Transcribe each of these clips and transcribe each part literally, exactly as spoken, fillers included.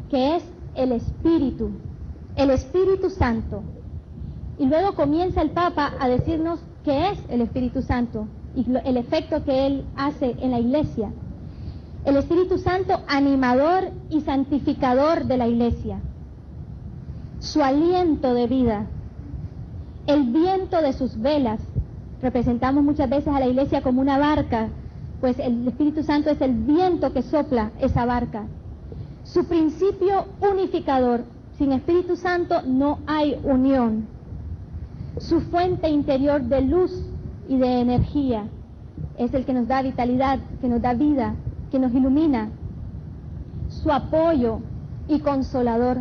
que es el Espíritu, el Espíritu Santo. Y luego comienza el Papa a decirnos qué es el Espíritu Santo y lo, el efecto que Él hace en la Iglesia. El Espíritu Santo, animador y santificador de la Iglesia. Su aliento de vida, el viento de sus velas. Representamos muchas veces a la Iglesia como una barca, pues el Espíritu Santo es el viento que sopla esa barca. Su principio unificador. Sin Espíritu Santo no hay unión. Su fuente interior de luz y de energía. Es el que nos da vitalidad, que nos da vida, que nos ilumina. Su apoyo y consolador.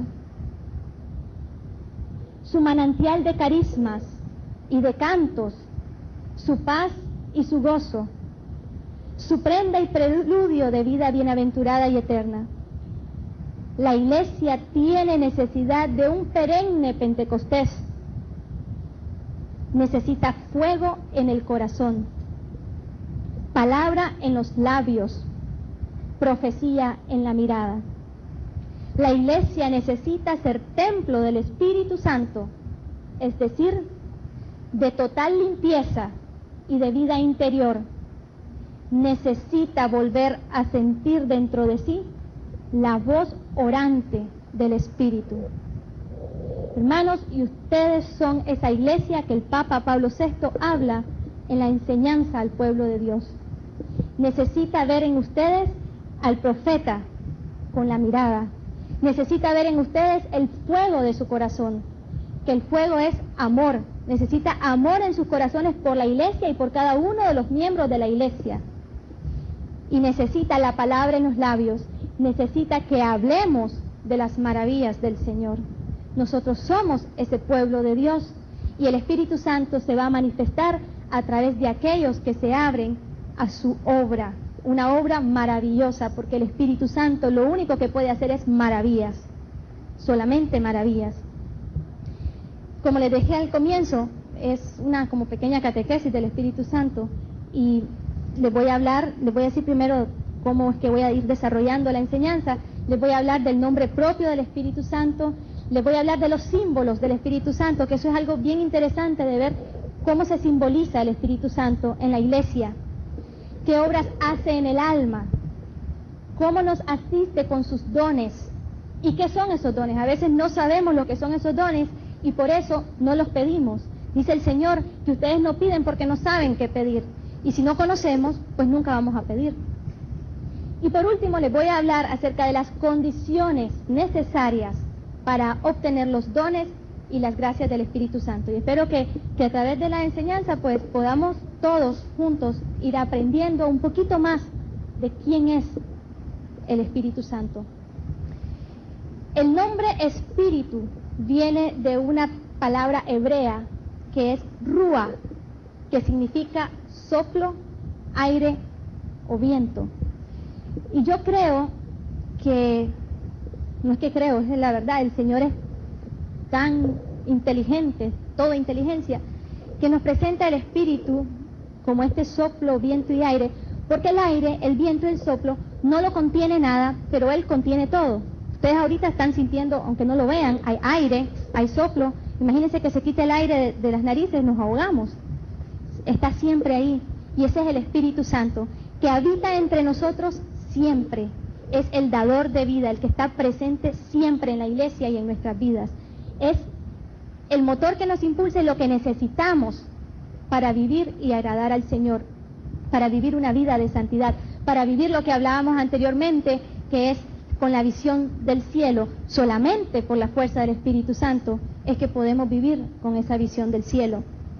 Su manantial de carismas y de cantos. Su paz y su gozo. Su prenda y preludio de vida bienaventurada y eterna. La Iglesia tiene necesidad de un perenne Pentecostés. Necesita fuego en el corazón, palabra en los labios, profecía en la mirada. La Iglesia necesita ser templo del Espíritu Santo, es decir, de total limpieza y de vida interior. Necesita volver a sentir dentro de sí la voz orante del Espíritu. Hermanos, y ustedes son esa iglesia que el Papa Pablo sexto habla en la enseñanza al pueblo de Dios. Necesita ver en ustedes al profeta con la mirada. Necesita ver en ustedes el fuego de su corazón, que el fuego es amor. Necesita amor en sus corazones por la iglesia y por cada uno de los miembros de la iglesia. Y necesita la palabra en los labios. Necesita que hablemos de las maravillas del Señor. Nosotros somos ese pueblo de Dios y el Espíritu Santo se va a manifestar a través de aquellos que se abren a su obra, una obra maravillosa, porque el Espíritu Santo lo único que puede hacer es maravillas, solamente maravillas. Como les dije al comienzo, es una como pequeña catequesis del Espíritu Santo y les voy a hablar, les voy a decir primero cómo es que voy a ir desarrollando la enseñanza. Les voy a hablar del nombre propio del Espíritu Santo. Les voy a hablar de los símbolos del Espíritu Santo, que eso es algo bien interesante de ver cómo se simboliza el Espíritu Santo en la iglesia, qué obras hace en el alma, cómo nos asiste con sus dones y qué son esos dones. A veces no sabemos lo que son esos dones y por eso no los pedimos. Dice el Señor que ustedes no piden porque no saben qué pedir y si no conocemos, pues nunca vamos a pedir. Y por último les voy a hablar acerca de las condiciones necesarias para obtener los dones y las gracias del Espíritu Santo. Y espero que, que a través de la enseñanza pues podamos todos juntos ir aprendiendo un poquito más de quién es el Espíritu Santo. El nombre Espíritu viene de una palabra hebrea que es ruah, que significa soplo, aire o viento. Y yo creo que, no es que creo, es la verdad, el Señor es tan inteligente, toda inteligencia, que nos presenta el Espíritu como este soplo, viento y aire, porque el aire, el viento y el soplo no lo contiene nada, pero Él contiene todo. Ustedes ahorita están sintiendo, aunque no lo vean, hay aire, hay soplo. Imagínense que se quite el aire de, de las narices, nos ahogamos. Está siempre ahí, y ese es el Espíritu Santo, que habita entre nosotros siempre. Es el dador de vida, el que está presente siempre en la iglesia y en nuestras vidas. Es el motor que nos impulsa lo que necesitamos para vivir y agradar al Señor, para vivir una vida de santidad, para vivir lo que hablábamos anteriormente, que es con la visión del cielo. Solamente por la fuerza del Espíritu Santo es que podemos vivir con esa visión del cielo.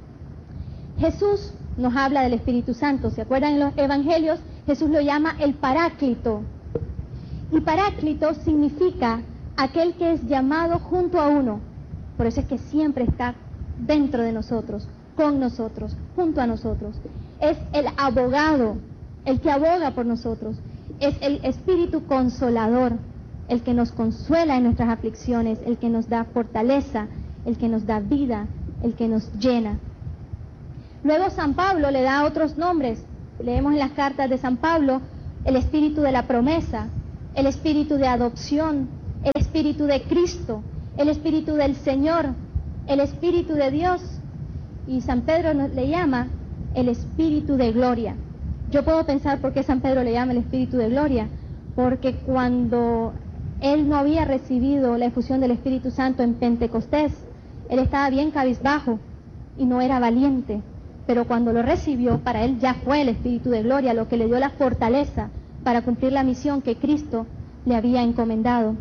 Jesús nos habla del Espíritu Santo. ¿Se acuerdan en los evangelios? Jesús lo llama el Paráclito. Y Paráclito significa aquel que es llamado junto a uno. Por eso es que siempre está dentro de nosotros, con nosotros, junto a nosotros. Es el abogado, el que aboga por nosotros. Es el Espíritu Consolador, el que nos consuela en nuestras aflicciones, el que nos da fortaleza, el que nos da vida, el que nos llena. Luego San Pablo le da otros nombres. Leemos en las cartas de San Pablo el Espíritu de la promesa, el Espíritu de adopción, el Espíritu de Cristo, el Espíritu del Señor, el Espíritu de Dios. Y San Pedro nos, le llama el Espíritu de gloria. Yo puedo pensar por qué San Pedro le llama el Espíritu de gloria, porque cuando él no había recibido la efusión del Espíritu Santo en Pentecostés, él estaba bien cabizbajo y no era valiente, pero cuando lo recibió, para él ya fue el Espíritu de gloria, lo que le dio la fortaleza para cumplir la misión que Cristo le había encomendado.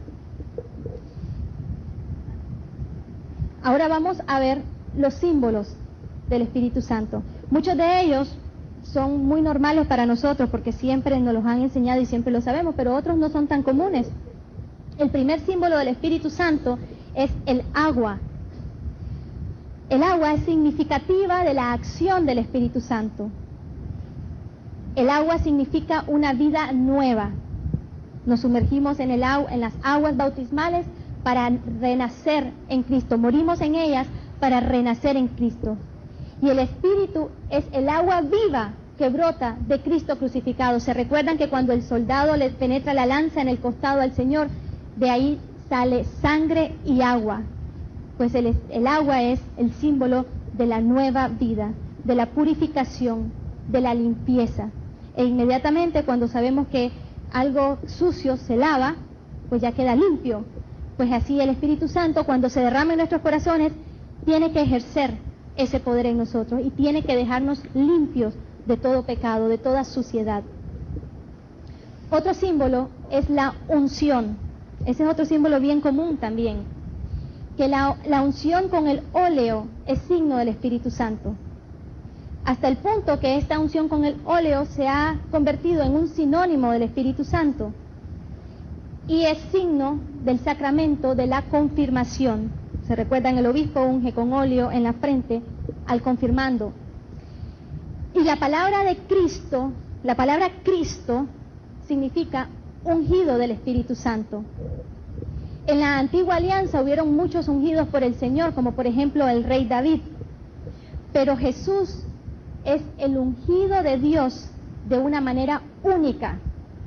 Ahora vamos a ver los símbolos del Espíritu Santo. Muchos de ellos son muy normales para nosotros porque siempre nos los han enseñado y siempre lo sabemos, pero otros no son tan comunes. El primer símbolo del Espíritu Santo es el agua. El agua es significativa de la acción del Espíritu Santo. El agua significa una vida nueva. Nos sumergimos en, el agua, en las aguas bautismales para renacer en Cristo. Morimos en ellas para renacer en Cristo. Y el Espíritu es el agua viva que brota de Cristo crucificado. Se recuerdan que cuando el soldado le penetra la lanza en el costado al Señor, de ahí sale sangre y agua. Pues el, el agua es el símbolo de la nueva vida, de la purificación, de la limpieza. E inmediatamente cuando sabemos que algo sucio se lava, pues ya queda limpio. Pues así el Espíritu Santo, cuando se derrama en nuestros corazones, tiene que ejercer ese poder en nosotros y tiene que dejarnos limpios de todo pecado, de toda suciedad. Otro símbolo es la unción. Ese es otro símbolo bien común también, que la, la unción con el óleo es signo del Espíritu Santo, hasta el punto que esta unción con el óleo se ha convertido en un sinónimo del Espíritu Santo y es signo del sacramento de la confirmación. Se recuerdan, el obispo unge con óleo en la frente al confirmando. Y la palabra de Cristo, la palabra Cristo significa ungido del Espíritu Santo. En la antigua alianza hubieron muchos ungidos por el Señor, como por ejemplo el rey David, pero Jesús es el ungido de Dios de una manera única.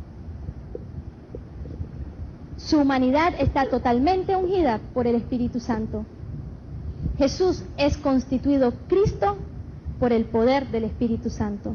Su humanidad está totalmente ungida por el Espíritu Santo. Jesús es constituido Cristo por el poder del Espíritu Santo.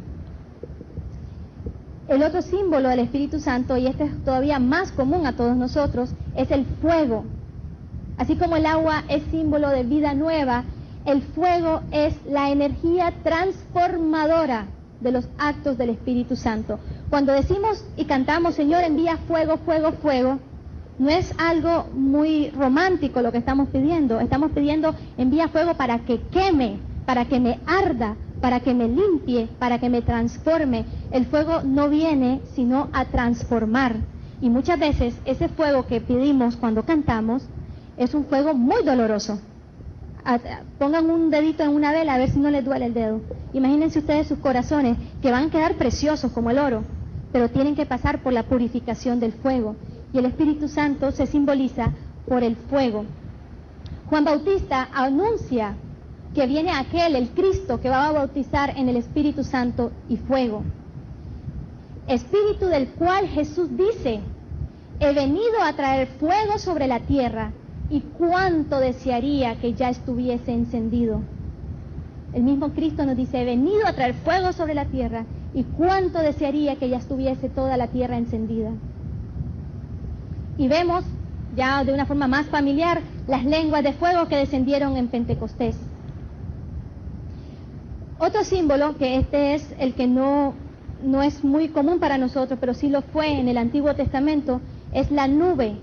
El otro símbolo del Espíritu Santo, y este es todavía más común a todos nosotros, es el fuego. Así como el agua es símbolo de vida nueva, el fuego es la energía transformadora de los actos del Espíritu Santo. Cuando decimos y cantamos, Señor, envía fuego, fuego, fuego, no es algo muy romántico lo que estamos pidiendo. Estamos pidiendo, envía fuego para que queme, para que me arda, para que me limpie, para que me transforme. El fuego no viene sino a transformar. Y muchas veces ese fuego que pedimos cuando cantamos es un fuego muy doloroso. Pongan un dedito en una vela a ver si no les duele el dedo. Imagínense ustedes sus corazones que van a quedar preciosos como el oro, pero tienen que pasar por la purificación del fuego. Y el Espíritu Santo se simboliza por el fuego. Juan Bautista anuncia que viene aquel, el Cristo, que va a bautizar en el Espíritu Santo y fuego. Espíritu del cual Jesús dice, he venido a traer fuego sobre la tierra, y cuánto desearía que ya estuviese encendido. El mismo Cristo nos dice, he venido a traer fuego sobre la tierra, y cuánto desearía que ya estuviese toda la tierra encendida. Y vemos, ya de una forma más familiar, las lenguas de fuego que descendieron en Pentecostés. Otro símbolo, que este es el que no, no es muy común para nosotros, pero sí lo fue en el Antiguo Testamento, es la nube.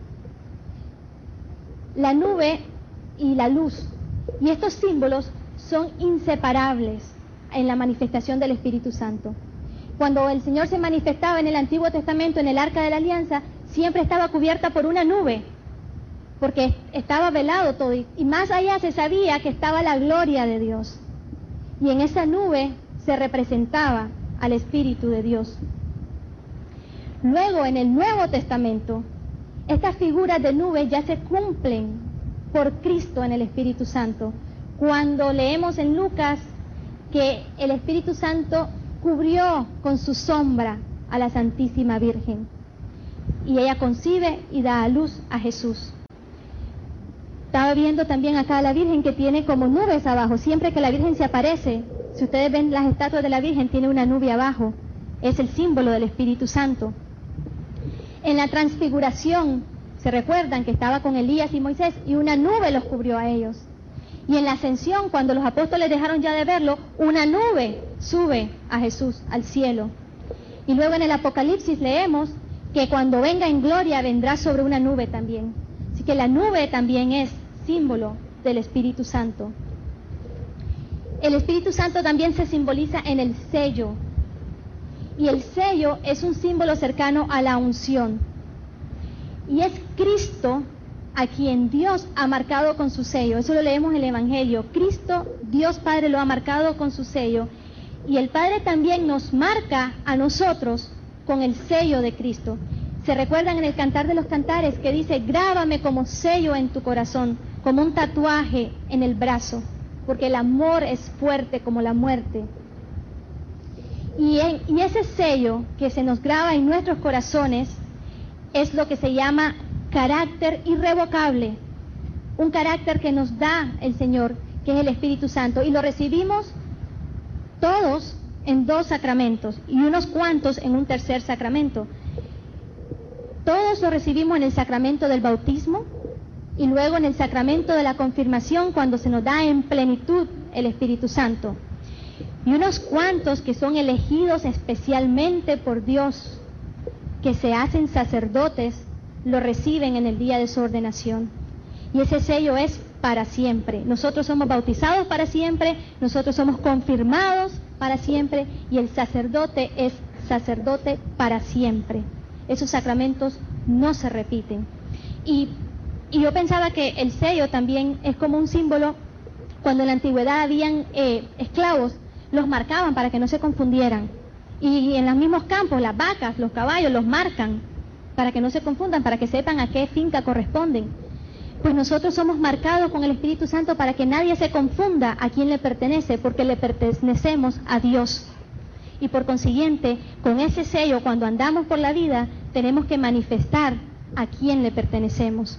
La nube y la luz. Y estos símbolos son inseparables en la manifestación del Espíritu Santo. Cuando el Señor se manifestaba en el Antiguo Testamento, en el Arca de la Alianza, siempre estaba cubierta por una nube, porque estaba velado todo, y más allá se sabía que estaba la gloria de Dios. Y en esa nube se representaba al Espíritu de Dios. Luego, en el Nuevo Testamento, estas figuras de nube ya se cumplen por Cristo en el Espíritu Santo. Cuando leemos en Lucas que el Espíritu Santo cubrió con su sombra a la Santísima Virgen. y ella concibe y da a luz a Jesús. Estaba viendo también acá a la Virgen que tiene como nubes abajo. Siempre que la Virgen se aparece, si ustedes ven las estatuas de la Virgen, tiene una nube abajo. Es el símbolo del Espíritu Santo. En la transfiguración, se recuerdan que estaba con Elías y Moisés y una nube los cubrió a ellos. Y en la ascensión, cuando los apóstoles dejaron ya de verlo, una nube sube a Jesús al cielo. Y luego en el Apocalipsis leemos que cuando venga en gloria vendrá sobre una nube también. Así que la nube también es símbolo del Espíritu Santo. El Espíritu Santo también se simboliza en el sello. Y el sello es un símbolo cercano a la unción. Y es Cristo a quien Dios ha marcado con su sello. Eso lo leemos en el Evangelio. Cristo, Dios Padre, lo ha marcado con su sello. Y el Padre también nos marca a nosotros con el sello de Cristo. Se recuerdan en el Cantar de los Cantares que dice: grábame como sello en tu corazón, como un tatuaje en el brazo, porque el amor es fuerte como la muerte. Y, en, y ese sello que se nos graba en nuestros corazones es lo que se llama carácter irrevocable, un carácter que nos da el Señor, que es el Espíritu Santo, y lo recibimos todos en dos sacramentos y unos cuantos en un tercer sacramento. Todos lo recibimos en el sacramento del bautismo y luego en el sacramento de la confirmación, cuando se nos da en plenitud el Espíritu Santo. Y unos cuantos que son elegidos especialmente por Dios, que se hacen sacerdotes, lo reciben en el día de su ordenación. Y ese sello es para siempre. Nosotros somos bautizados para siempre, nosotros somos confirmados para siempre, y el sacerdote es sacerdote para siempre. Esos sacramentos no se repiten. Y, y yo pensaba que el sello también es como un símbolo. Cuando en la antigüedad habían eh, esclavos, los marcaban para que no se confundieran. Y en los mismos campos, las vacas, los caballos, los marcan para que no se confundan, para que sepan a qué finca corresponden. Pues nosotros somos marcados con el Espíritu Santo para que nadie se confunda a quién le pertenece, porque le pertenecemos a Dios. Y por consiguiente, con ese sello, cuando andamos por la vida, tenemos que manifestar a quién le pertenecemos.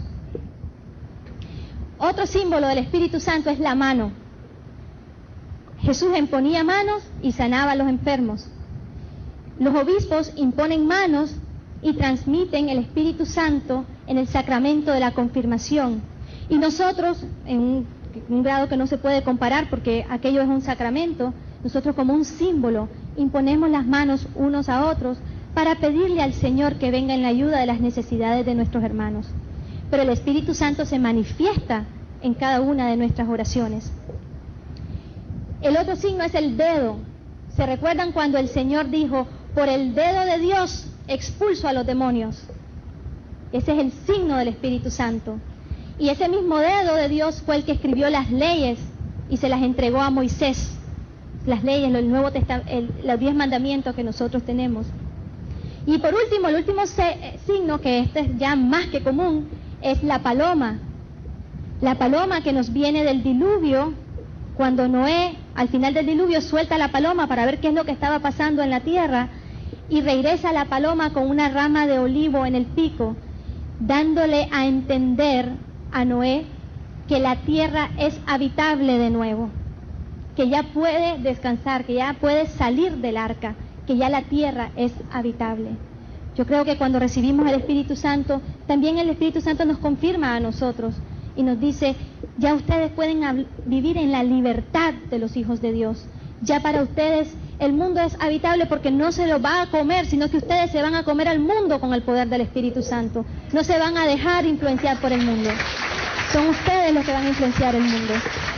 Otro símbolo del Espíritu Santo es la mano. Jesús imponía manos y sanaba a los enfermos. Los obispos imponen manos y transmiten el Espíritu Santo en el sacramento de la confirmación. Y nosotros, en un, un grado que no se puede comparar porque aquello es un sacramento, nosotros como un símbolo imponemos las manos unos a otros para pedirle al Señor que venga en la ayuda de las necesidades de nuestros hermanos. Pero el Espíritu Santo se manifiesta en cada una de nuestras oraciones. El otro signo es el dedo. ¿Se recuerdan cuando el Señor dijo: por el dedo de Dios expulso a los demonios? Ese es el signo del Espíritu Santo. Y ese mismo dedo de Dios fue el que escribió las leyes y se las entregó a Moisés. Las leyes, el Nuevo Testamento, los diez mandamientos que nosotros tenemos. Y por último, el último signo, que este es ya más que común, es la paloma. La paloma que nos viene del diluvio, cuando Noé, al final del diluvio, suelta la paloma para ver qué es lo que estaba pasando en la tierra, y regresa la paloma con una rama de olivo en el pico, dándole a entender a Noé que la tierra es habitable de nuevo, que ya puede descansar, que ya puede salir del arca, que ya la tierra es habitable. Yo creo que cuando recibimos el Espíritu Santo, también el Espíritu Santo nos confirma a nosotros y nos dice: ya ustedes pueden vivir en la libertad de los hijos de Dios. Ya para ustedes el mundo es habitable porque no se lo va a comer, sino que ustedes se van a comer al mundo con el poder del Espíritu Santo. No se van a dejar influenciar por el mundo. Son ustedes los que van a influenciar el mundo.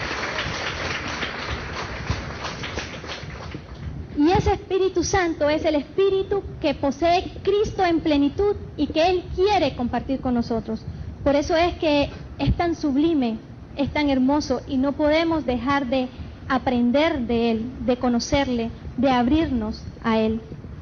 Y ese Espíritu Santo es el Espíritu que posee Cristo en plenitud y que Él quiere compartir con nosotros. Por eso es que es tan sublime, es tan hermoso, y no podemos dejar de aprender de Él, de conocerle, de abrirnos a Él.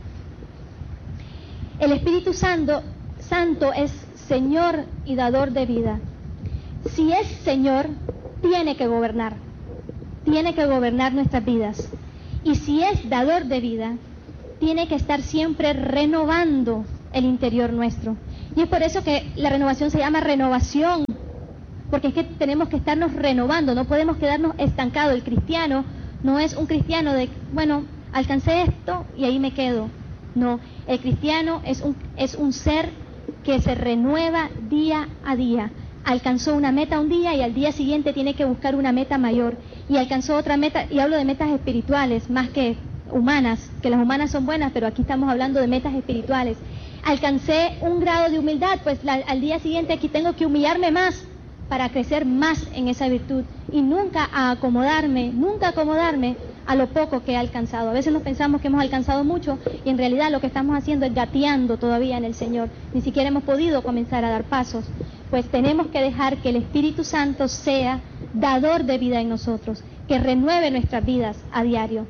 El Espíritu Santo, Santo es Señor y dador de vida. Si es Señor, tiene que gobernar, tiene que gobernar nuestras vidas. Y si es dador de vida, tiene que estar siempre renovando el interior nuestro. Y es por eso que la renovación se llama renovación, porque es que tenemos que estarnos renovando, no podemos quedarnos estancados. El cristiano no es un cristiano de, bueno, alcancé esto y ahí me quedo. No, el cristiano es un, es un ser que se renueva día a día. Alcanzó una meta un día y al día siguiente tiene que buscar una meta mayor. Y alcanzó otra meta, y hablo de metas espirituales más que humanas, que las humanas son buenas, pero aquí estamos hablando de metas espirituales. Alcancé un grado de humildad, pues la, al día siguiente aquí tengo que humillarme más para crecer más en esa virtud y nunca a acomodarme, nunca acomodarme a lo poco que he alcanzado. A veces nos pensamos que hemos alcanzado mucho y en realidad lo que estamos haciendo es gateando todavía en el Señor. Ni siquiera hemos podido comenzar a dar pasos. Pues tenemos que dejar que el Espíritu Santo sea dador de vida en nosotros, que renueve nuestras vidas a diario.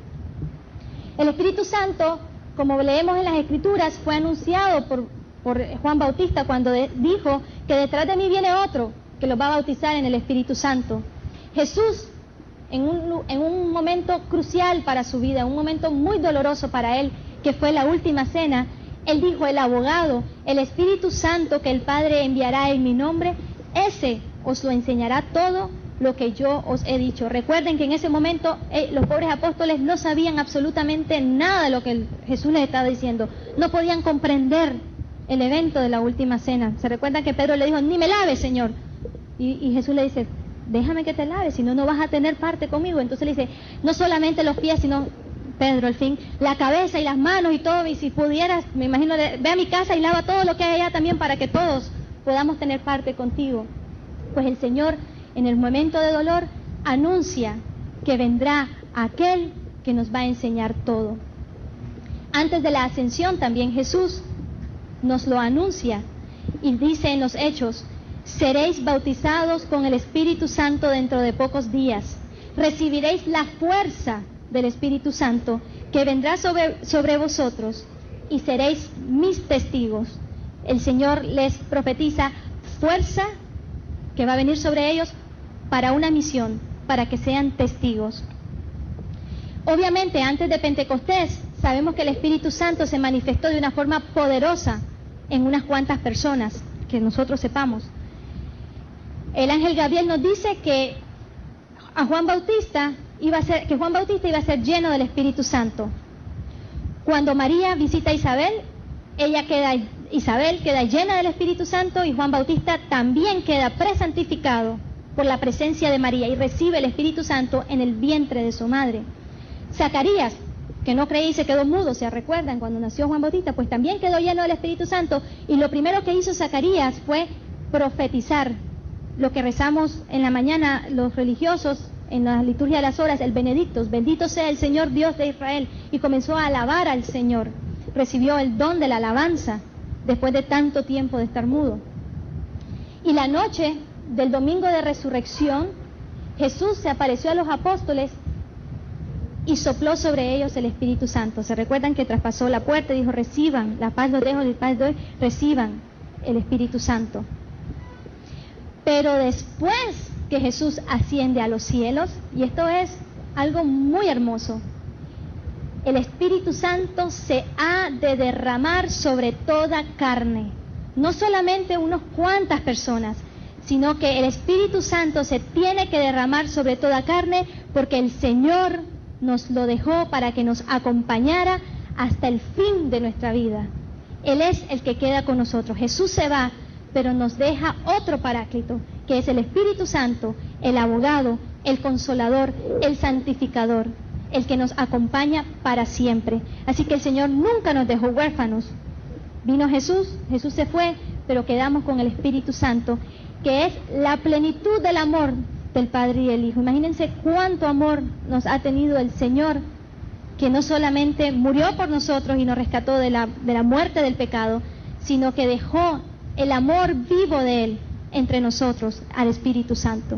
El Espíritu Santo, como leemos en las Escrituras, fue anunciado por, por Juan Bautista cuando de, dijo que detrás de mí viene otro que los va a bautizar en el Espíritu Santo. Jesús, en un, en un momento crucial para su vida, un momento muy doloroso para él, que fue la última cena, él dijo: el abogado, el Espíritu Santo que el Padre enviará en mi nombre, ese os lo enseñará todo lo que yo os he dicho. Recuerden que en ese momento eh, los pobres apóstoles no sabían absolutamente nada de lo que el, Jesús les estaba diciendo. No podían comprender el evento de la última cena. Se recuerdan que Pedro le dijo: ni me laves, Señor. Y, y Jesús le dice: déjame que te laves, si no, no vas a tener parte conmigo. Entonces le dice: no solamente los pies, sino, Pedro, al fin, la cabeza y las manos y todo. Y si pudieras, me imagino, ve a mi casa y lava todo lo que hay allá también para que todos podamos tener parte contigo. Pues el Señor, en el momento de dolor, anuncia que vendrá aquel que nos va a enseñar todo. Antes de la ascensión también Jesús nos lo anuncia y dice en los Hechos: seréis bautizados con el Espíritu Santo dentro de pocos días. Recibiréis la fuerza del Espíritu Santo que vendrá sobre, sobre vosotros y seréis mis testigos. El Señor les profetiza fuerza que va a venir sobre ellos para una misión, para que sean testigos. Obviamente, antes de Pentecostés, sabemos que el Espíritu Santo se manifestó de una forma poderosa en unas cuantas personas, que nosotros sepamos. El ángel Gabriel nos dice que a Juan Bautista iba a ser, que Juan Bautista iba a ser lleno del Espíritu Santo. Cuando María visita a Isabel, ella queda, Isabel queda llena del Espíritu Santo y Juan Bautista también queda presantificado por la presencia de María y recibe el Espíritu Santo en el vientre de su madre. Zacarías, que no creía y se quedó mudo, ¿se recuerdan? Cuando nació Juan Bautista, pues también quedó lleno del Espíritu Santo y lo primero que hizo Zacarías fue profetizar. Lo que rezamos en la mañana los religiosos en la liturgia de las horas, el Benedictus, bendito sea el Señor Dios de Israel, y comenzó a alabar al Señor. Recibió el don de la alabanza después de tanto tiempo de estar mudo. Y la noche del domingo de resurrección, Jesús se apareció a los apóstoles y sopló sobre ellos el Espíritu Santo. ¿Se recuerdan que traspasó la puerta y dijo: reciban, la paz los dejo, la paz doy, reciban el Espíritu Santo? Pero después que Jesús asciende a los cielos, y esto es algo muy hermoso, el Espíritu Santo se ha de derramar sobre toda carne, no solamente unas cuantas personas, sino que el Espíritu Santo se tiene que derramar sobre toda carne, porque el Señor nos lo dejó para que nos acompañara hasta el fin de nuestra vida. Él es el que queda con nosotros. Jesús se va, pero nos deja otro paráclito, que es el Espíritu Santo, el abogado, el consolador, el santificador, el que nos acompaña para siempre. Así que el Señor nunca nos dejó huérfanos. Vino Jesús, Jesús se fue, pero quedamos con el Espíritu Santo, que es la plenitud del amor del Padre y el Hijo. Imagínense cuánto amor nos ha tenido el Señor, que no solamente murió por nosotros y nos rescató de la, de la muerte del pecado, sino que dejó el amor vivo de Él entre nosotros, al Espíritu Santo.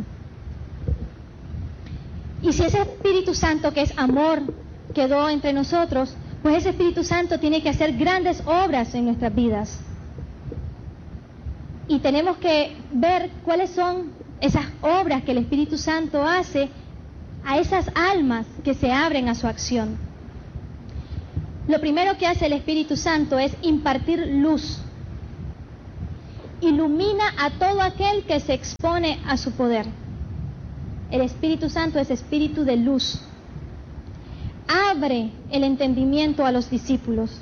Y si ese Espíritu Santo, que es amor, quedó entre nosotros, pues ese Espíritu Santo tiene que hacer grandes obras en nuestras vidas. Y tenemos que ver cuáles son esas obras que el Espíritu Santo hace a esas almas que se abren a su acción. Lo primero que hace el Espíritu Santo es impartir luz. ilumina a todo aquel que se expone a su poder. El Espíritu Santo es espíritu de luz. Abre el entendimiento a los discípulos.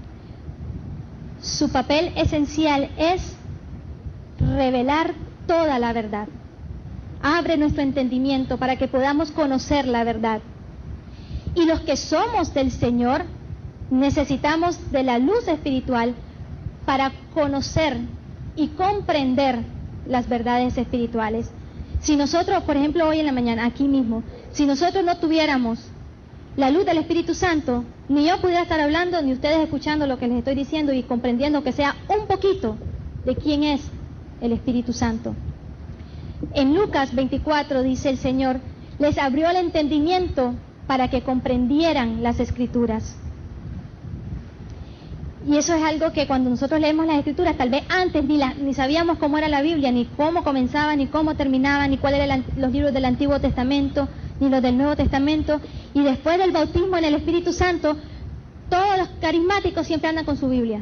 Su papel esencial es revelar toda la verdad. Abre nuestro entendimiento para que podamos conocer la verdad. Y los que somos del Señor necesitamos de la luz espiritual para conocer y comprender las verdades espirituales. Si nosotros, por ejemplo, hoy en la mañana, aquí mismo, si nosotros no tuviéramos la luz del Espíritu Santo, ni yo pudiera estar hablando, ni ustedes escuchando lo que les estoy diciendo y comprendiendo que sea un poquito de quién es el Espíritu Santo. En Lucas veinticuatro dice el Señor, les abrió el entendimiento para que comprendieran las Escrituras. Y eso es algo que cuando nosotros leemos las Escrituras, tal vez antes ni, la, ni sabíamos cómo era la Biblia, ni cómo comenzaba, ni cómo terminaba, ni cuáles eran los libros del Antiguo Testamento, ni los del Nuevo Testamento. Y después del bautismo en el Espíritu Santo, todos los carismáticos siempre andan con su Biblia.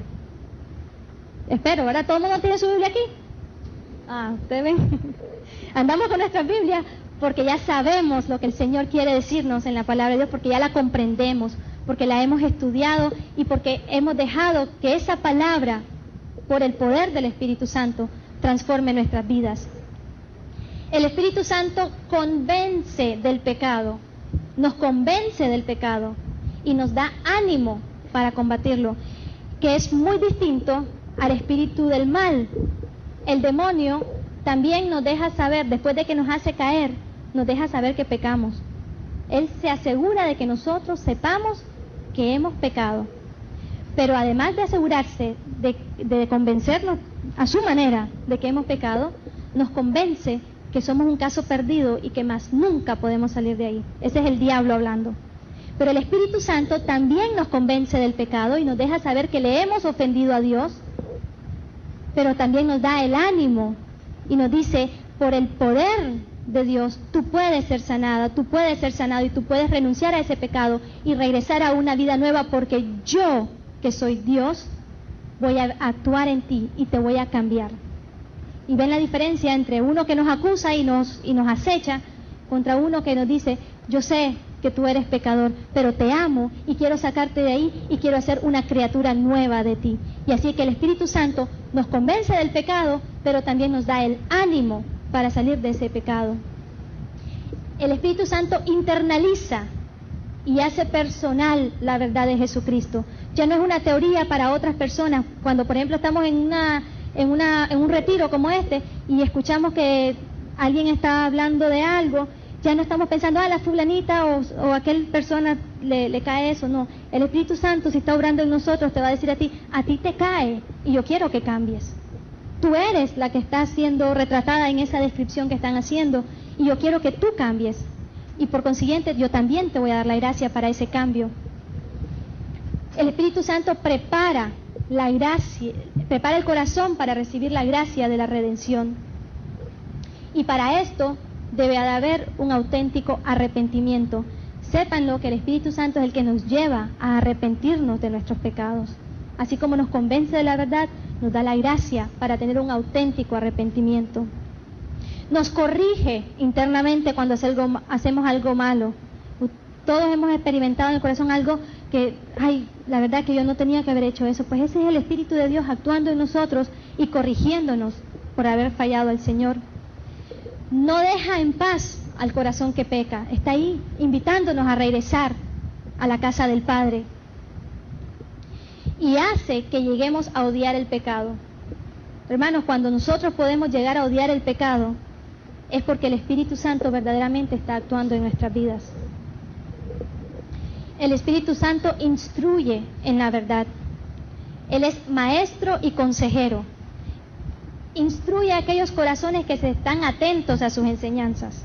Espero, ¿verdad? ¿Todo el mundo tiene su Biblia aquí? Ah, ¿ustedes ven? Andamos con nuestras Biblias porque ya sabemos lo que el Señor quiere decirnos en la palabra de Dios, porque ya la comprendemos, porque la hemos estudiado y porque hemos dejado que esa palabra, por el poder del Espíritu Santo, transforme nuestras vidas. El Espíritu Santo convence del pecado, nos convence del pecado y nos da ánimo para combatirlo, que es muy distinto al espíritu del mal. El demonio también nos deja saber, después de que nos hace caer, nos deja saber que pecamos. Él se asegura de que nosotros sepamos que hemos pecado. Pero además de asegurarse de, de convencernos a su manera de que hemos pecado, nos convence que somos un caso perdido y que más nunca podemos salir de ahí. Ese es el diablo hablando. Pero el Espíritu Santo también nos convence del pecado y nos deja saber que le hemos ofendido a Dios, pero también nos da el ánimo y nos dice, por el poder de Dios, tú puedes ser sanada, tú puedes ser sanado y tú puedes renunciar a ese pecado y regresar a una vida nueva, porque yo, que soy Dios, voy a actuar en ti y te voy a cambiar. Y ven la diferencia entre uno que nos acusa y nos, y nos acecha contra uno que nos dice, yo sé que tú eres pecador, pero te amo y quiero sacarte de ahí y quiero hacer una criatura nueva de ti. Y así que el Espíritu Santo nos convence del pecado, pero también nos da el ánimo para salir de ese pecado. El Espíritu Santo internaliza y hace personal la verdad de Jesucristo. Ya no es una teoría para otras personas. Cuando, por ejemplo, estamos en una, en una, en un retiro como este y escuchamos que alguien está hablando de algo, ya no estamos pensando, ah, la fulanita o, o aquel persona le, le cae eso. No, el Espíritu Santo, si está obrando en nosotros, te va a decir a ti, a ti te cae y yo quiero que cambies. Tú eres la que está siendo retratada en esa descripción que están haciendo y yo quiero que tú cambies. Y por consiguiente, yo también te voy a dar la gracia para ese cambio. El Espíritu Santo prepara la gracia, prepara el corazón para recibir la gracia de la redención. Y para esto debe de haber un auténtico arrepentimiento. Sépanlo que el Espíritu Santo es el que nos lleva a arrepentirnos de nuestros pecados. Así como nos convence de la verdad, nos da la gracia para tener un auténtico arrepentimiento. Nos corrige internamente cuando hacemos algo malo. Todos hemos experimentado en el corazón algo que, ay, la verdad que yo no tenía que haber hecho eso. Pues ese es el Espíritu de Dios actuando en nosotros y corrigiéndonos por haber fallado al Señor. No deja en paz al corazón que peca. Está ahí invitándonos a regresar a la casa del Padre. Y hace que lleguemos a odiar el pecado. Hermanos, cuando nosotros podemos llegar a odiar el pecado, es porque el Espíritu Santo verdaderamente está actuando en nuestras vidas. El Espíritu Santo instruye en la verdad. Él es maestro y consejero. Instruye a aquellos corazones que se están atentos a sus enseñanzas.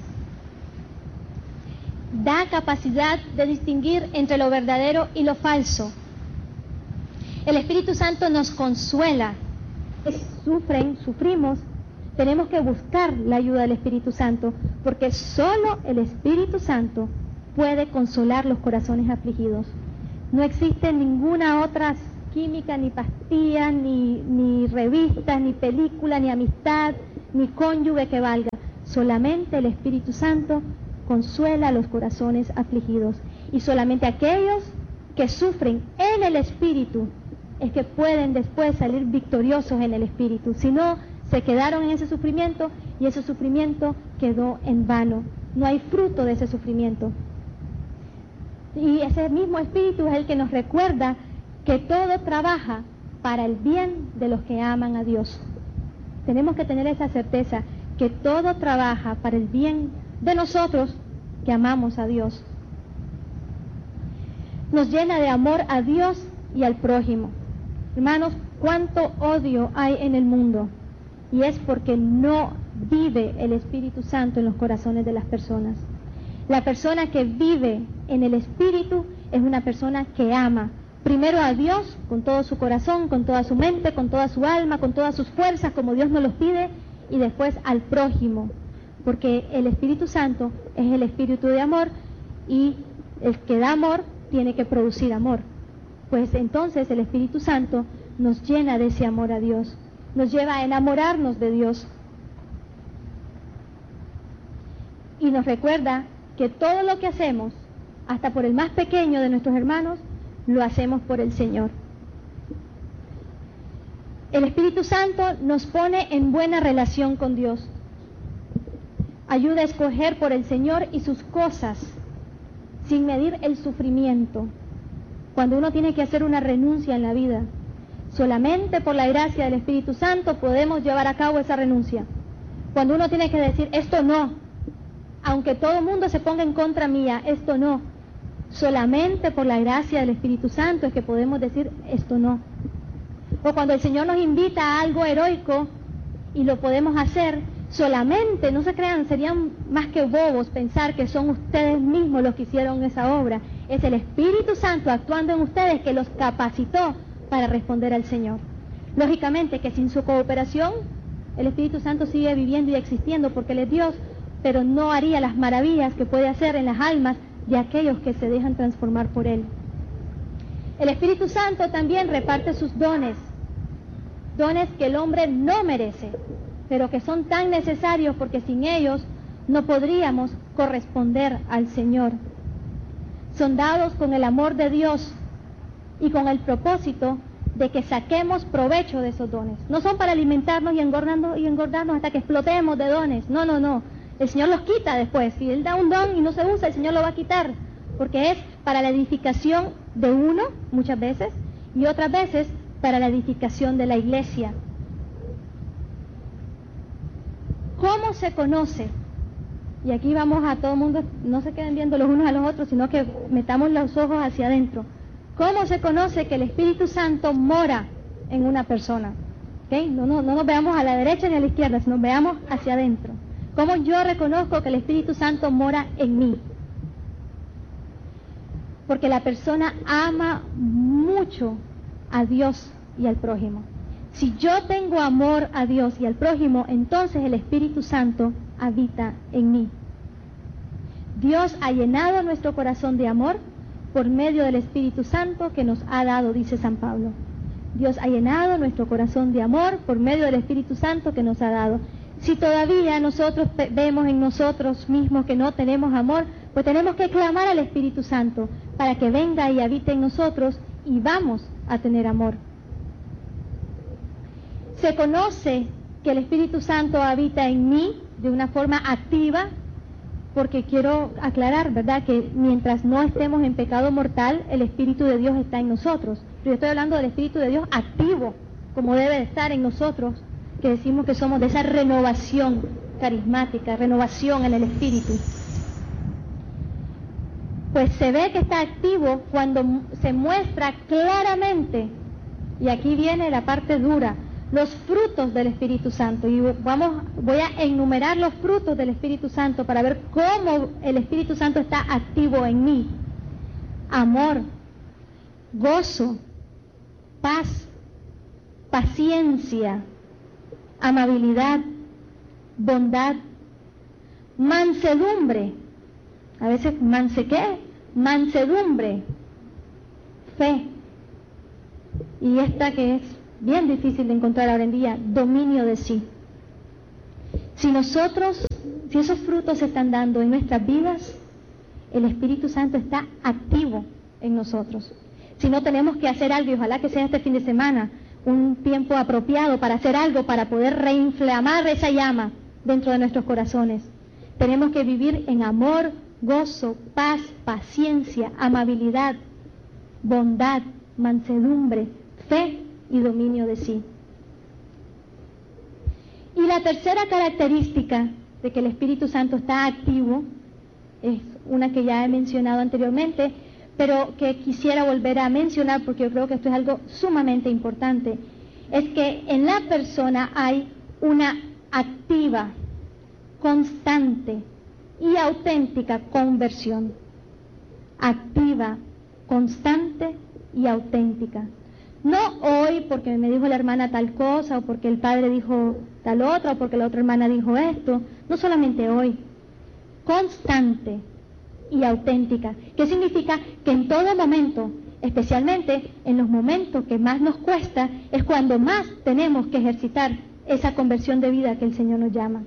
Da capacidad de distinguir entre lo verdadero y lo falso. El Espíritu Santo nos consuela. Sufren, sufrimos, tenemos que buscar la ayuda del Espíritu Santo, porque solo el Espíritu Santo puede consolar los corazones afligidos. No existe ninguna otra química, ni pastillas, ni, ni revistas, ni películas, ni amistad, ni cónyuge que valga. Solamente el Espíritu Santo consuela los corazones afligidos. Y solamente aquellos que sufren en el Espíritu es que pueden después salir victoriosos en el Espíritu. Si no, se quedaron en ese sufrimiento y ese sufrimiento quedó en vano. No hay fruto de ese sufrimiento. Y ese mismo Espíritu es el que nos recuerda que todo trabaja para el bien de los que aman a Dios. Tenemos que tener esa certeza, que todo trabaja para el bien de nosotros que amamos a Dios. Nos llena de amor a Dios y al prójimo. Hermanos, cuánto odio hay en el mundo, y es porque no vive el Espíritu Santo en los corazones de las personas. La persona que vive en el Espíritu es una persona que ama primero a Dios con todo su corazón, con toda su mente, con toda su alma, con todas sus fuerzas, como Dios nos los pide, y después al prójimo, porque el Espíritu Santo es el Espíritu de amor, y el que da amor tiene que producir amor. Pues entonces el Espíritu Santo nos llena de ese amor a Dios, nos lleva a enamorarnos de Dios, y nos recuerda que todo lo que hacemos, hasta por el más pequeño de nuestros hermanos, lo hacemos por el Señor. El Espíritu Santo nos pone en buena relación con Dios, ayuda a escoger por el Señor y sus cosas, sin medir el sufrimiento. Cuando uno tiene que hacer una renuncia en la vida, solamente por la gracia del Espíritu Santo podemos llevar a cabo esa renuncia. Cuando uno tiene que decir, esto no, aunque todo el mundo se ponga en contra mía, esto no, solamente por la gracia del Espíritu Santo es que podemos decir, esto no. O cuando el Señor nos invita a algo heroico y lo podemos hacer, solamente, no se crean, serían más que bobos pensar que son ustedes mismos los que hicieron esa obra. Es el Espíritu Santo actuando en ustedes que los capacitó para responder al Señor. Lógicamente que sin su cooperación, el Espíritu Santo sigue viviendo y existiendo porque Él es Dios, pero no haría las maravillas que puede hacer en las almas de aquellos que se dejan transformar por Él. El Espíritu Santo también reparte sus dones, dones que el hombre no merece, pero que son tan necesarios porque sin ellos no podríamos corresponder al Señor. Son dados con el amor de Dios y con el propósito de que saquemos provecho de esos dones. No son para alimentarnos y engordarnos, y engordarnos hasta que explotemos de dones. No, no, no. El Señor los quita después. Si Él da un don y no se usa, el Señor lo va a quitar. Porque es para la edificación de uno, muchas veces, y otras veces para la edificación de la iglesia. ¿Cómo se conoce? Y aquí vamos a todo el mundo, no se queden viendo los unos a los otros, sino que metamos los ojos hacia adentro. ¿Cómo se conoce que el Espíritu Santo mora en una persona? ¿Okay? No, no, no nos veamos a la derecha ni a la izquierda, sino veamos hacia adentro. ¿Cómo yo reconozco que el Espíritu Santo mora en mí? Porque la persona ama mucho a Dios y al prójimo. Si yo tengo amor a Dios y al prójimo, entonces el Espíritu Santo habita en mí. Dios ha llenado nuestro corazón de amor por medio del Espíritu Santo que nos ha dado, dice San Pablo. Dios ha llenado nuestro corazón de amor por medio del Espíritu Santo que nos ha dado. Si todavía nosotros vemos en nosotros mismos que no tenemos amor, pues tenemos que clamar al Espíritu Santo para que venga y habite en nosotros y vamos a tener amor. Se conoce que el Espíritu Santo habita en mí de una forma activa, porque quiero aclarar, ¿verdad?, que mientras no estemos en pecado mortal, el Espíritu de Dios está en nosotros. Pero yo estoy hablando del Espíritu de Dios activo, como debe de estar en nosotros, que decimos que somos de esa renovación carismática, renovación en el Espíritu. Pues se ve que está activo cuando se muestra claramente, y aquí viene la parte dura, los frutos del Espíritu Santo. Y vamos, voy a enumerar los frutos del Espíritu Santo para ver cómo el Espíritu Santo está activo en mí. Amor, gozo, paz, paciencia, amabilidad, bondad, mansedumbre. A veces, ¿manse qué? Mansedumbre, fe. y esta que es bien difícil de encontrar ahora en día, dominio de sí. Si nosotros, si esos frutos se están dando en nuestras vidas, el Espíritu Santo está activo en nosotros. Si no, tenemos que hacer algo, y ojalá que sea este fin de semana un tiempo apropiado para hacer algo, para poder reinflamar esa llama dentro de nuestros corazones. Tenemos que vivir en amor, gozo, paz, paciencia, amabilidad, bondad, mansedumbre, fe y dominio de sí. Y la tercera característica de que el Espíritu Santo está activo es una que ya he mencionado anteriormente, pero que quisiera volver a mencionar porque yo creo que esto es algo sumamente importante. Es que en la persona hay una activa, constante y auténtica conversión. Activa, constante y auténtica. No hoy porque me dijo la hermana tal cosa, o porque el padre dijo tal otra, o porque la otra hermana dijo esto. No solamente hoy. Constante y auténtica. ¿Qué significa? Que en todo momento, especialmente en los momentos que más nos cuesta, es cuando más tenemos que ejercitar esa conversión de vida que el Señor nos llama.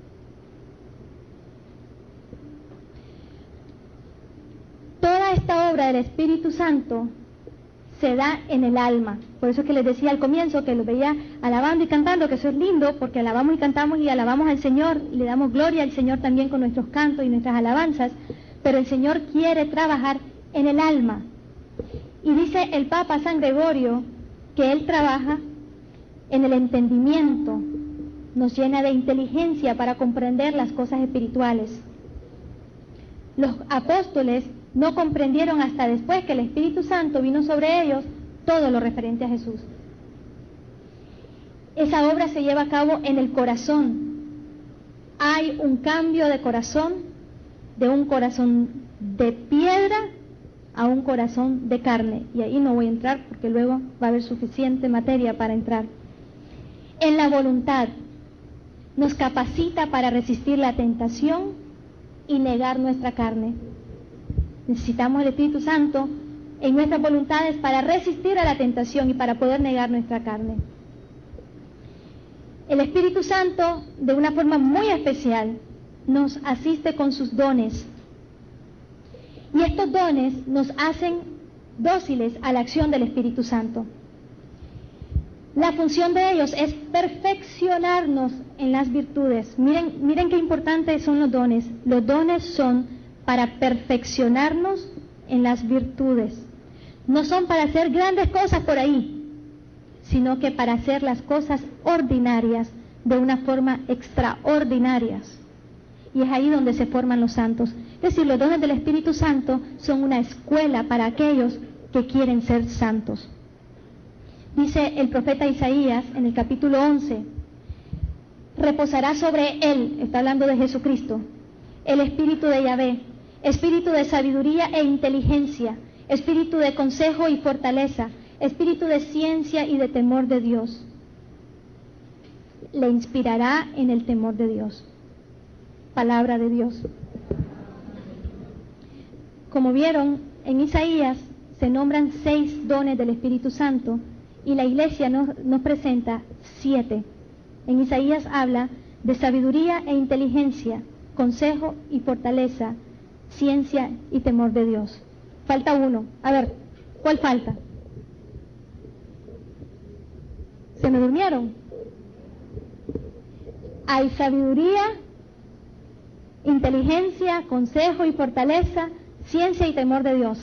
Toda esta obra del Espíritu Santo se da en el alma. Por eso es que les decía al comienzo que lo veía alabando y cantando, que eso es lindo, porque alabamos y cantamos y alabamos al Señor, y le damos gloria al Señor también con nuestros cantos y nuestras alabanzas, pero el Señor quiere trabajar en el alma. Y dice el Papa San Gregorio que Él trabaja en el entendimiento, nos llena de inteligencia para comprender las cosas espirituales. Los apóstoles no comprendieron hasta después que el Espíritu Santo vino sobre ellos todo lo referente a Jesús. Esa obra se lleva a cabo en el corazón. Hay un cambio de corazón, de un corazón de piedra a un corazón de carne. Y ahí no voy a entrar porque luego va a haber suficiente materia para entrar. En la voluntad nos capacita para resistir la tentación y negar nuestra carne. Necesitamos el Espíritu Santo en nuestras voluntades para resistir a la tentación y para poder negar nuestra carne. El Espíritu Santo, de una forma muy especial, nos asiste con sus dones. Y estos dones nos hacen dóciles a la acción del Espíritu Santo. La función de ellos es perfeccionarnos en las virtudes. Miren, miren qué importantes son los dones. Los dones son para perfeccionarnos en las virtudes. No son para hacer grandes cosas por ahí, sino que para hacer las cosas ordinarias de una forma extraordinaria. Y es ahí donde se forman los santos. Es decir, los dones del Espíritu Santo son una escuela para aquellos que quieren ser santos. Dice el profeta Isaías en el capítulo once, reposará sobre él, está hablando de Jesucristo, el espíritu de Yahvé, espíritu de sabiduría e inteligencia, espíritu de consejo y fortaleza, espíritu de ciencia y de temor de Dios. Le inspirará en el temor de Dios. Palabra de Dios. Como vieron, en Isaías se nombran seis dones del Espíritu Santo y la iglesia nos, nos presenta siete. En Isaías habla de sabiduría e inteligencia, consejo y fortaleza, ciencia y temor de Dios. Falta uno. A ver, ¿cuál falta? ¿Se me durmieron? Hay sabiduría, inteligencia, consejo y fortaleza, ciencia y temor de Dios.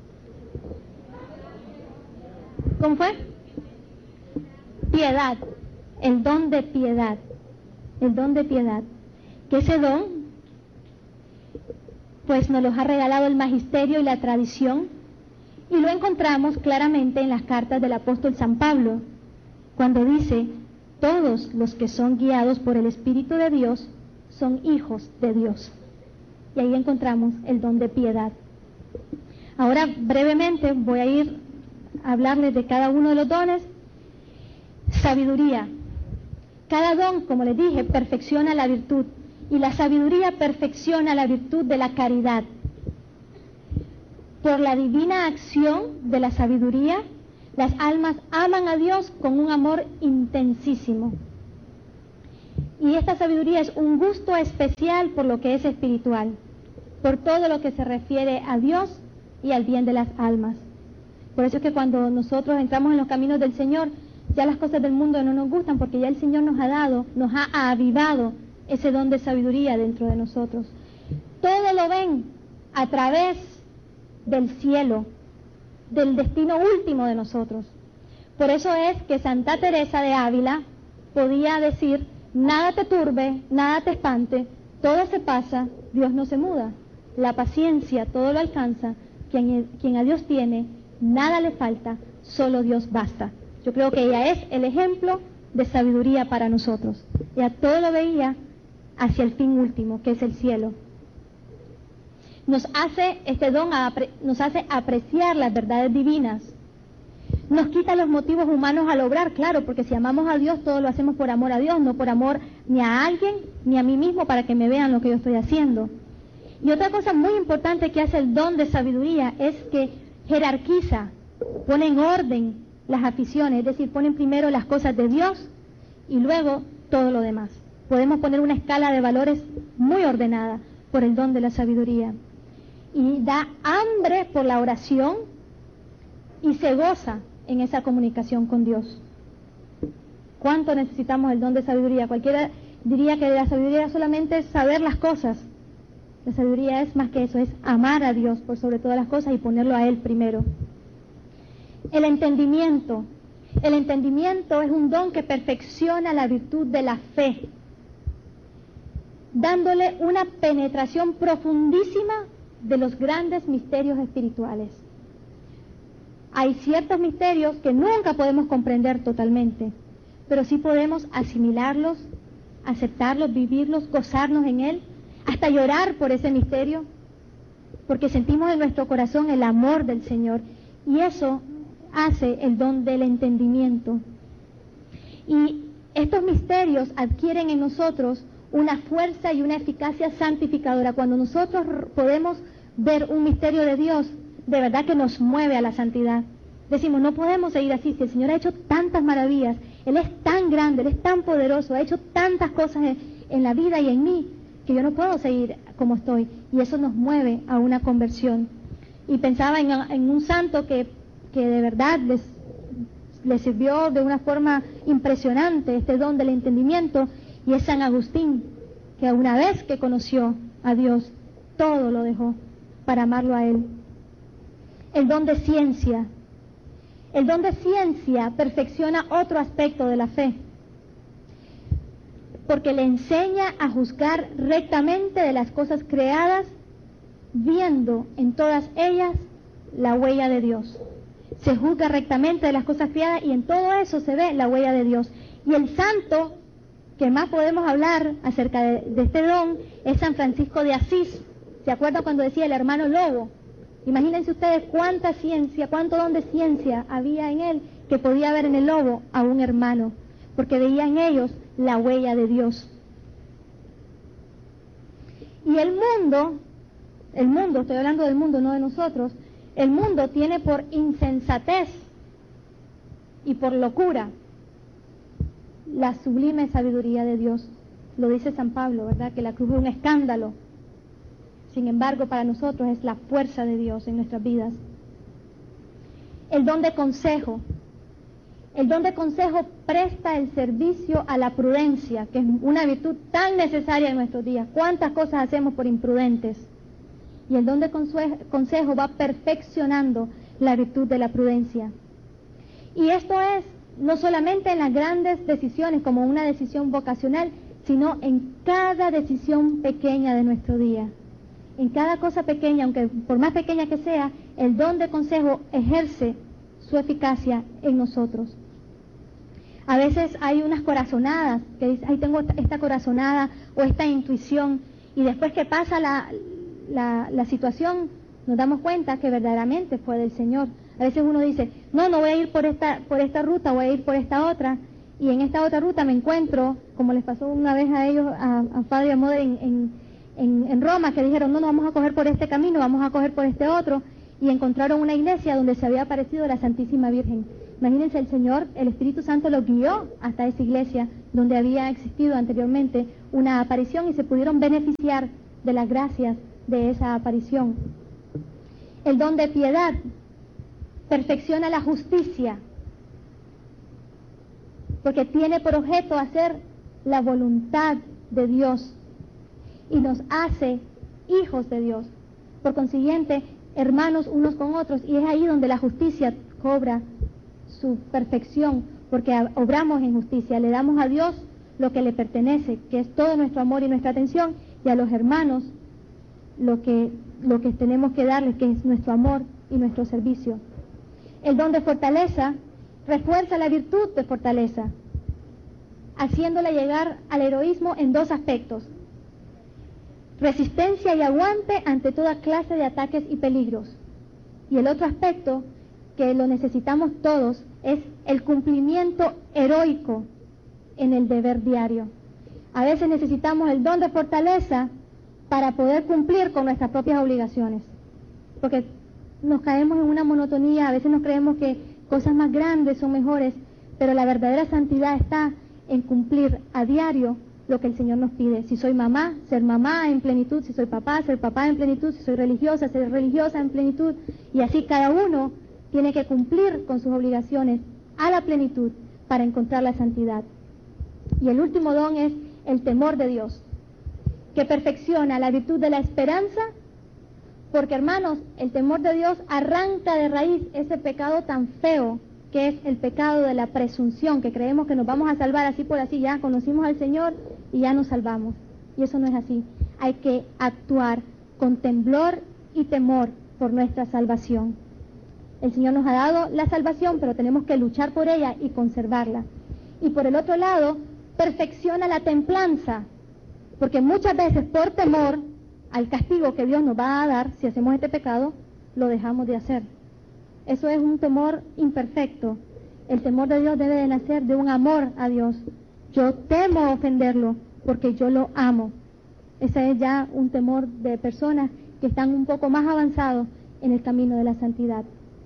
¿Cómo fue? Piedad, el don de piedad, el don de piedad. Que ese don, pues nos los ha regalado el magisterio y la tradición, y lo encontramos claramente en las cartas del apóstol San Pablo, cuando dice, todos los que son guiados por el Espíritu de Dios son hijos de Dios. Y ahí encontramos el don de piedad. Ahora, brevemente, voy a ir a hablarles de cada uno de los dones. Sabiduría. Cada don, como les dije, perfecciona la virtud. Y la sabiduría perfecciona la virtud de la caridad. Por la divina acción de la sabiduría, Las almas aman a Dios con un amor intensísimo. Y esta sabiduría es un gusto especial por lo que es espiritual, por todo lo que se refiere a Dios y al bien de las almas. Por eso es que cuando nosotros entramos en los caminos del Señor, ya las cosas del mundo no nos gustan, porque ya el Señor nos ha dado, nos ha avivado ese don de sabiduría dentro de nosotros. Todo lo ven a través del cielo, del destino último de nosotros. Por eso es que Santa Teresa de Ávila podía decir: nada te turbe, nada te espante, todo se pasa, Dios no se muda. La paciencia todo lo alcanza, quien, quien a Dios tiene, nada le falta, solo Dios basta. Yo creo que ella es el ejemplo de sabiduría para nosotros. Ella todo lo veía hacia el fin último, que es el cielo. Nos hace, este don nos hace apreciar las verdades divinas. Nos quita los motivos humanos al obrar, claro, porque si amamos a Dios, todo lo hacemos por amor a Dios, no por amor ni a alguien, ni a mí mismo para que me vean lo que yo estoy haciendo. Y otra cosa muy importante que hace el don de sabiduría es que jerarquiza, pone en orden las aficiones, es decir, ponen primero las cosas de Dios y luego todo lo demás. Podemos poner una escala de valores muy ordenada por el don de la sabiduría. Y da hambre por la oración y se goza en esa comunicación con Dios. ¿Cuánto necesitamos el don de sabiduría? Cualquiera diría que la sabiduría solamente es saber las cosas. La sabiduría es más que eso, es amar a Dios por sobre todas las cosas y ponerlo a Él primero. El entendimiento. El entendimiento es un don que perfecciona la virtud de la fe, dándole una penetración profundísima de los grandes misterios espirituales. Hay ciertos misterios que nunca podemos comprender totalmente, pero sí podemos asimilarlos, aceptarlos, vivirlos, gozarnos en él, hasta llorar por ese misterio, porque sentimos en nuestro corazón el amor del Señor, y eso hace el don del entendimiento. Y estos misterios adquieren en nosotros una fuerza y una eficacia santificadora. Cuando nosotros podemos ver un misterio de Dios, de verdad que nos mueve a la santidad. Decimos, no podemos seguir así, si el Señor ha hecho tantas maravillas, Él es tan grande, Él es tan poderoso, ha hecho tantas cosas en, en la vida y en mí, que yo no puedo seguir como estoy. Y eso nos mueve a una conversión. Y pensaba en, en un santo que, que de verdad les, les sirvió de una forma impresionante este don del entendimiento, y es San Agustín, que una vez que conoció a Dios, todo lo dejó para amarlo a Él. El don de ciencia. El don de ciencia perfecciona otro aspecto de la fe, porque le enseña a juzgar rectamente de las cosas creadas, viendo en todas ellas la huella de Dios. Se juzga rectamente de las cosas creadas y en todo eso se ve la huella de Dios. Y el santo que más podemos hablar acerca de, de este don es San Francisco de Asís. ¿Se acuerdan cuando decía el hermano lobo? Imagínense ustedes cuánta ciencia, cuánto don de ciencia había en él, que podía ver en el lobo a un hermano, porque veía en ellos la huella de Dios. Y el mundo, el mundo, estoy hablando del mundo, no de nosotros, el mundo tiene por insensatez y por locura la sublime sabiduría de Dios. Lo dice San Pablo, ¿verdad? Que la cruz es un escándalo. Sin embargo, para nosotros es la fuerza de Dios en nuestras vidas. El don de consejo. El don de consejo presta el servicio a la prudencia, que es una virtud tan necesaria en nuestros días. ¿Cuántas cosas hacemos por imprudentes? Y el don de consejo va perfeccionando la virtud de la prudencia. Y esto es no solamente en las grandes decisiones, como una decisión vocacional, sino en cada decisión pequeña de nuestro día. En cada cosa pequeña, aunque por más pequeña que sea, el don de consejo ejerce su eficacia en nosotros. A veces hay unas corazonadas, que dice, ahí tengo esta corazonada o esta intuición, y después que pasa la, la, la situación, nos damos cuenta que verdaderamente fue del Señor. A veces uno dice, no, no voy a ir por esta, por esta ruta, voy a ir por esta otra, y en esta otra ruta me encuentro, como les pasó una vez a ellos, a, a Fabio y a Mode en, en, en, en Roma, que dijeron, no, no vamos a coger por este camino, vamos a coger por este otro, y encontraron una iglesia donde se había aparecido la Santísima Virgen. Imagínense, el Señor, el Espíritu Santo lo guió hasta esa iglesia donde había existido anteriormente una aparición y se pudieron beneficiar de las gracias de esa aparición. El don de piedad perfecciona la justicia, porque tiene por objeto hacer la voluntad de Dios y nos hace hijos de Dios. Por consiguiente, hermanos unos con otros, y es ahí donde la justicia cobra su perfección, porque obramos en justicia, le damos a Dios lo que le pertenece, que es todo nuestro amor y nuestra atención, y a los hermanos lo que, lo que tenemos que darles, que es nuestro amor y nuestro servicio. El don de fortaleza refuerza la virtud de fortaleza, haciéndola llegar al heroísmo en dos aspectos: resistencia y aguante ante toda clase de ataques y peligros. Y el otro aspecto, que lo necesitamos todos, es el cumplimiento heroico en el deber diario. A veces necesitamos el don de fortaleza para poder cumplir con nuestras propias obligaciones, porque nos caemos en una monotonía, a veces nos creemos que cosas más grandes son mejores, pero la verdadera santidad está en cumplir a diario lo que el Señor nos pide. Si soy mamá, ser mamá en plenitud; si soy papá, ser papá en plenitud; si soy religiosa, ser religiosa en plenitud, y así cada uno tiene que cumplir con sus obligaciones a la plenitud para encontrar la santidad. Y el último don es el temor de Dios, que perfecciona la virtud de la esperanza, porque, hermanos, el temor de Dios arranca de raíz ese pecado tan feo que es el pecado de la presunción, que creemos que nos vamos a salvar así por así, ya conocimos al Señor y ya nos salvamos. Y eso no es así. Hay que actuar con temblor y temor por nuestra salvación. El Señor nos ha dado la salvación, pero tenemos que luchar por ella y conservarla. Y por el otro lado, perfecciona la templanza, porque muchas veces por temor al castigo que Dios nos va a dar si hacemos este pecado, lo dejamos de hacer. Eso es un temor imperfecto. El temor de Dios debe de nacer de un amor a Dios. Yo temo ofenderlo porque yo lo amo. Ese es ya un temor de personas que están un poco más avanzados en el camino de la santidad.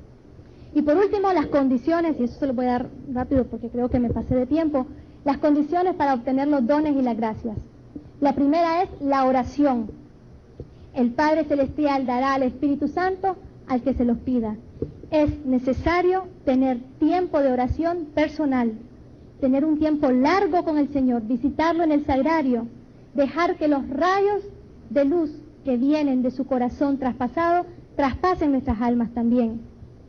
Y por último, las condiciones, y eso se lo voy a dar rápido porque creo que me pasé de tiempo, las condiciones para obtener los dones y las gracias. La primera es la oración. El Padre Celestial dará al Espíritu Santo al que se los pida. Es necesario tener tiempo de oración personal, tener un tiempo largo con el Señor, visitarlo en el sagrario, dejar que los rayos de luz que vienen de su corazón traspasado traspasen nuestras almas también.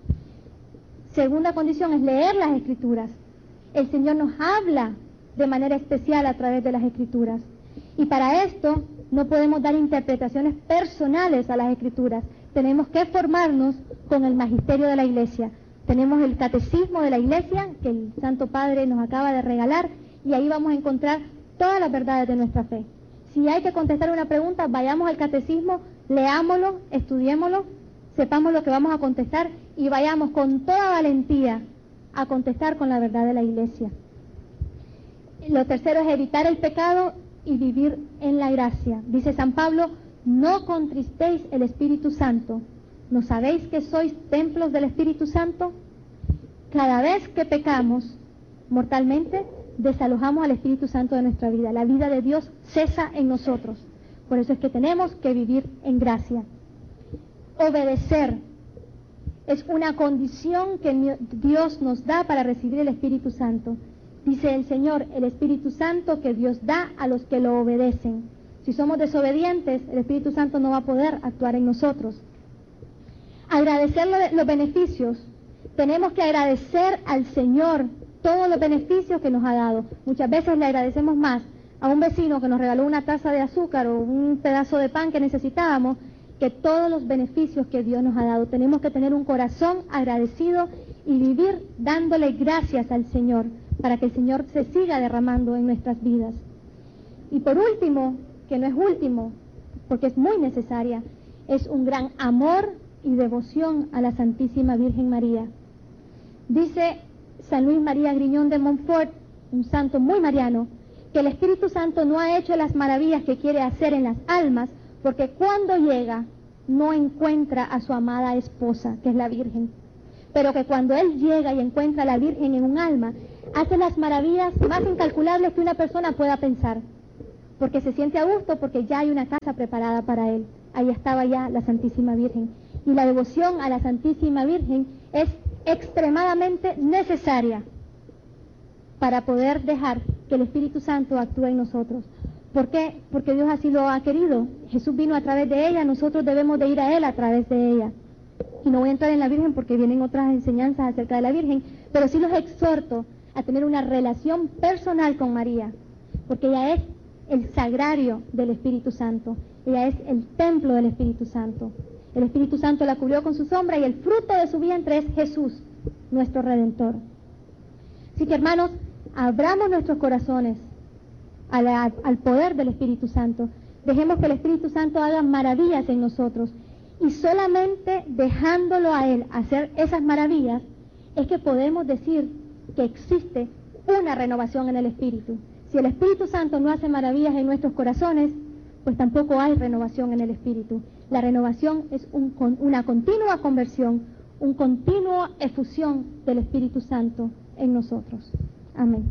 Segunda condición es leer las Escrituras. El Señor nos habla de manera especial a través de las Escrituras. Y para esto no podemos dar interpretaciones personales a las Escrituras. Tenemos que formarnos con el magisterio de la Iglesia. Tenemos el catecismo de la Iglesia que el Santo Padre nos acaba de regalar, y ahí vamos a encontrar todas las verdades de nuestra fe. Si hay que contestar una pregunta, vayamos al catecismo, leámoslo, estudiémoslo, sepamos lo que vamos a contestar y vayamos con toda valentía a contestar con la verdad de la Iglesia. Lo tercero es evitar el pecado y vivir en la gracia. Dice San Pablo: no contristéis el Espíritu Santo. ¿No sabéis que sois templos del Espíritu Santo? Cada vez que pecamos mortalmente, desalojamos al Espíritu Santo de nuestra vida. La vida de Dios cesa en nosotros. Por eso es que tenemos que vivir en gracia. Obedecer es una condición que Dios nos da para recibir el Espíritu Santo. Dice el Señor: el Espíritu Santo que Dios da a los que lo obedecen. Si somos desobedientes, el Espíritu Santo no va a poder actuar en nosotros. Agradecer los beneficios. Tenemos que agradecer al Señor todos los beneficios que nos ha dado. Muchas veces le agradecemos más a un vecino que nos regaló una taza de azúcar o un pedazo de pan que necesitábamos que todos los beneficios que Dios nos ha dado. Tenemos que tener un corazón agradecido y vivir dándole gracias al Señor para que el Señor se siga derramando en nuestras vidas. Y por último, que no es último, porque es muy necesaria, es un gran amor y devoción a la Santísima Virgen María. Dice San Luis María Griñón de Montfort, un santo muy mariano, que el Espíritu Santo no ha hecho las maravillas que quiere hacer en las almas, porque cuando llega no encuentra a su amada esposa, que es la Virgen. pero que cuando Él llega y encuentra a la Virgen en un alma, hace las maravillas más incalculables que una persona pueda pensar, porque se siente a gusto, porque ya hay una casa preparada para Él. Ahí estaba ya la Santísima Virgen. Y la devoción a la Santísima Virgen es extremadamente necesaria para poder dejar que el Espíritu Santo actúe en nosotros. ¿Por qué? Porque Dios así lo ha querido. Jesús vino a través de ella, nosotros debemos de ir a Él a través de ella. Y no voy a entrar en la Virgen porque vienen otras enseñanzas acerca de la Virgen, pero sí los exhorto a tener una relación personal con María, porque ella es el sagrario del Espíritu Santo, ella es el templo del Espíritu Santo. El Espíritu Santo la cubrió con su sombra y el fruto de su vientre es Jesús, nuestro Redentor. Así que, hermanos, abramos nuestros corazones a la, al poder del Espíritu Santo. Dejemos que el Espíritu Santo haga maravillas en nosotros. Y solamente dejándolo a Él hacer esas maravillas es que podemos decir que existe una renovación en el Espíritu. Si el Espíritu Santo no hace maravillas en nuestros corazones, pues tampoco hay renovación en el Espíritu. La renovación es un, una continua conversión, una continua efusión del Espíritu Santo en nosotros. Amén.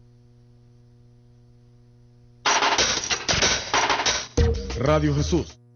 Radio Jesús